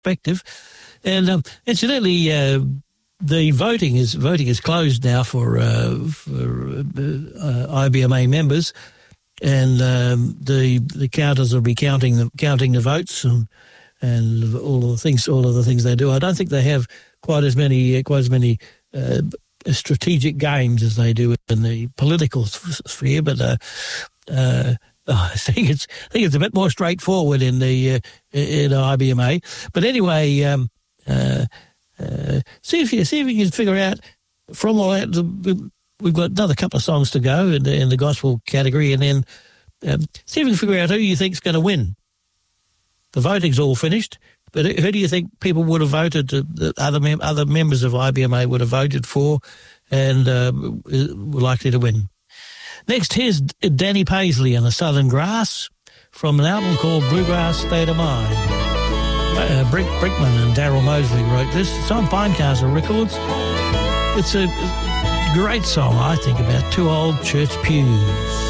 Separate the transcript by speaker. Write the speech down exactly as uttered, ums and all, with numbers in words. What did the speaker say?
Speaker 1: perspective. And um, incidentally, uh, the voting is voting is closed now for uh, for uh, I B M A members, and um, the the counters will be counting the counting the votes and and all of the things all of the things they do. I don't think they have quite as many quite as many uh, strategic games as they do in the political sphere, but uh, uh, I think it's I think it's a bit more straightforward in the uh, in I B M A. But anyway, um, uh, uh, see if you see if you can figure out from all that. We've got another couple of songs to go in the, in the gospel category, and then um, see if you can figure out who you think's going to win. The voting's all finished, but who do you think people would have voted? To, the other mem- other members of I B M A would have voted for, and uh, were likely to win. Next, here's Danny Paisley and the Southern Grass from an album called Bluegrass State of Mind. Uh, Brick Brickman and Daryl Mosley wrote this. It's on Pinecastle Records. It's a great song, I think, about two old church pews.